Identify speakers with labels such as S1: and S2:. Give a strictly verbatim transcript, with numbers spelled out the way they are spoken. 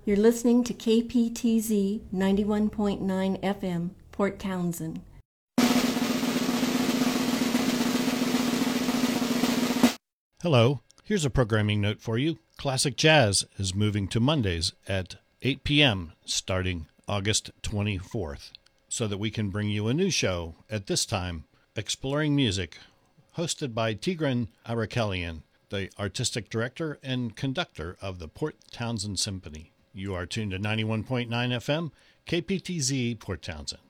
S1: You're listening to K P T Z ninety-one point nine F M, Port Townsend.
S2: Hello, here's a programming note for you. Classic Jazz is moving to Mondays at eight p.m. starting August twenty-fourth, so that we can bring you a new show at this time, Exploring Music, hosted by Tigran Arakelian, the artistic director and conductor of the Port Townsend Symphony. You are tuned to ninety-one point nine F M, K P T Z, Port Townsend.